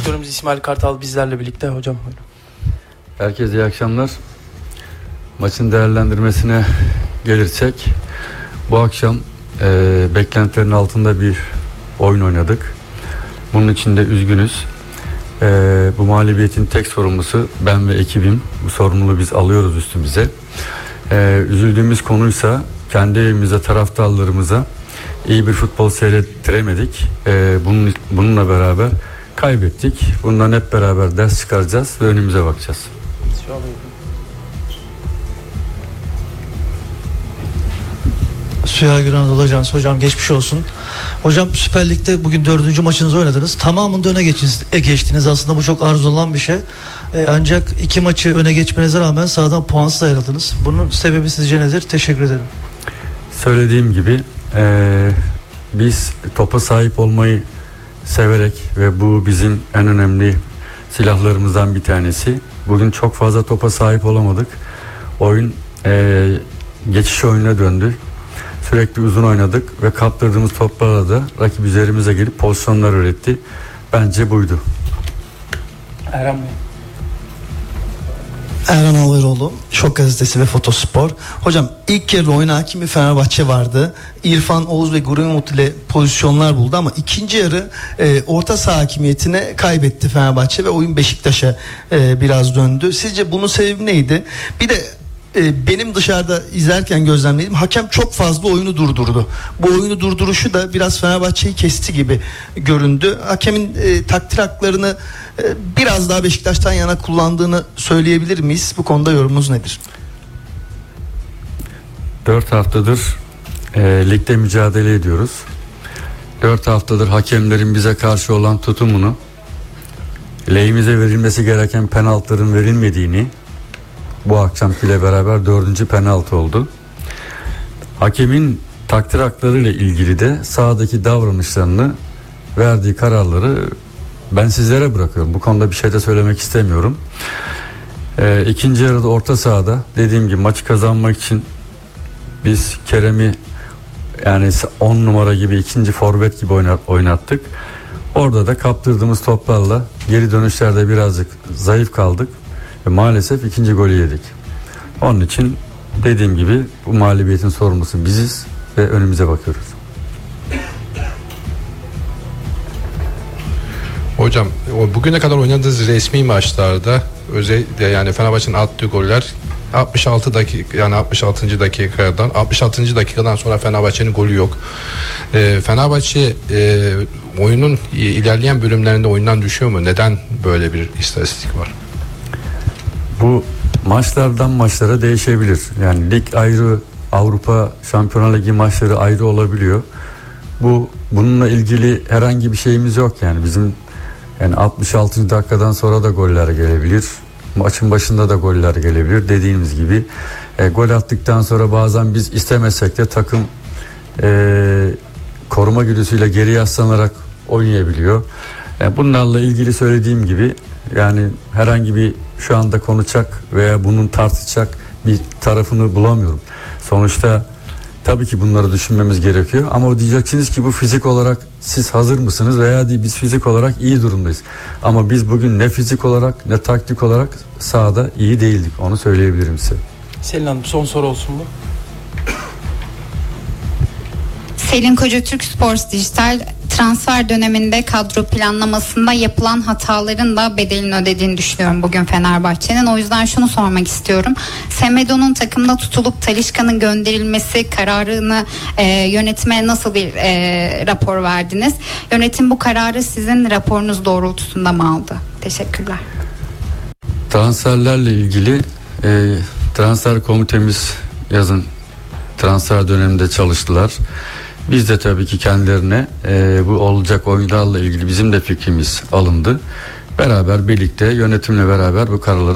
Direktörümüz İsmail Kartal bizlerle birlikte. Hocam buyurun. Herkese iyi akşamlar. Maçın değerlendirmesine gelirsek, bu akşam beklentilerin altında bir oyun oynadık. Bunun için de üzgünüz. Bu mağlubiyetin tek sorumlusu ben ve ekibim. Bu sorumluluğu biz alıyoruz üstümüze. Üzüldüğümüz konuysa kendi evimize, taraftarlarımıza iyi bir futbol seyrettiremedik. Bununla beraber kaybettik. Bundan hep beraber ders çıkaracağız ve önümüze bakacağız. Süher Günanadolu Ajans. Hocam geçmiş olsun. Hocam Süper Lig'de bugün 4. maçınızı oynadınız. Tamamında öne geçtiniz. Aslında bu çok arzulanan bir şey. Ancak 2 maçı öne geçmenize rağmen sahadan puansız ayrıldınız. Bunun sebebi sizce nedir? Teşekkür ederim. Söylediğim gibi biz topa sahip olmayı severek ve bu bizim en önemli silahlarımızdan bir tanesi. Bugün çok fazla topa sahip olamadık. Oyun geçiş oyununa döndü. Sürekli uzun oynadık ve kaptırdığımız toplarla da rakip üzerimize gelip pozisyonlar üretti. Bence buydu. Erhan Bey. Erhan Alveroğlu, Şok Gazetesi ve Fotospor. Hocam ilk yarı oyuna hakim bir Fenerbahçe vardı. İrfan, Oğuz ve Greenwood ile pozisyonlar buldu ama ikinci yarı orta saha hakimiyetine kaybetti Fenerbahçe ve oyun Beşiktaş'a biraz döndü. Sizce bunun sebebi neydi? Bir de benim dışarıda izlerken gözlemlediğim, hakem çok fazla oyunu durdurdu. Bu oyunu durduruşu da biraz Fenerbahçe'yi kesti gibi göründü. Hakemin takdir haklarını biraz daha Beşiktaş'tan yana kullandığını söyleyebilir miyiz? Bu konuda yorumunuz nedir? 4 haftadır ligde mücadele ediyoruz. 4 haftadır hakemlerin bize karşı olan tutumunu, lehimize verilmesi gereken penaltıların verilmediğini, bu akşamkiyle beraber 4. penaltı oldu. Hakemin takdir haklarıyla ilgili de sahadaki davranışlarını, verdiği kararları ben sizlere bırakıyorum. Bu konuda bir şey de söylemek istemiyorum. İkinci yarıda orta sahada dediğim gibi maçı kazanmak için biz Kerem'i yani 10 numara gibi, ikinci forvet gibi oynattık. Orada da kaptırdığımız toplarla geri dönüşlerde birazcık zayıf kaldık. Maalesef ikinci golü yedik. Onun için dediğim gibi bu mağlubiyetin sorumlusu biziz ve önümüze bakıyoruz. Hocam bugüne kadar oynadığınız resmi maçlarda özellikle yani Fenerbahçe'nin attığı goller 66 dakikadan sonra Fenerbahçe'nin golü yok. Fenerbahçe oyunun ilerleyen bölümlerinde oyundan düşüyor mu? Neden böyle bir istatistik var? Bu maçlardan maçlara değişebilir. Yani lig ayrı, Avrupa Şampiyonlar Ligi maçları ayrı olabiliyor. Bununla ilgili herhangi bir şeyimiz yok yani bizim, yani 66. dakikadan sonra da goller gelebilir. Maçın başında da goller gelebilir. Dediğimiz gibi gol attıktan sonra bazen biz istemesek de takım koruma güdüsüyle geri yaslanarak oynayabiliyor. Bunlarla ilgili söylediğim gibi yani herhangi bir şu anda konuşacak veya bunun tartışacak bir tarafını bulamıyorum. Sonuçta tabii ki bunları düşünmemiz gerekiyor ama diyeceksiniz ki bu fizik olarak siz hazır mısınız veya biz fizik olarak iyi durumdayız. Ama biz bugün ne fizik olarak ne taktik olarak sahada iyi değildik, onu söyleyebilirim size. Selin Hanım, son soru olsun bu. Selin Koca, Türk Sports Dijital. Transfer döneminde kadro planlamasında yapılan hataların da bedelini ödediğini düşünüyorum bugün Fenerbahçe'nin. O yüzden şunu sormak istiyorum. Semedo'nun takımda tutulup Talisca'nın gönderilmesi kararını yönetime nasıl bir rapor verdiniz? Yönetim bu kararı sizin raporunuz doğrultusunda mı aldı? Teşekkürler. Transferlerle ilgili transfer komitemiz yazın transfer döneminde çalıştılar. Biz de tabii ki kendilerine bu olacak oyunlarla ilgili bizim de fikrimiz alındı. Beraber birlikte yönetimle beraber bu kararları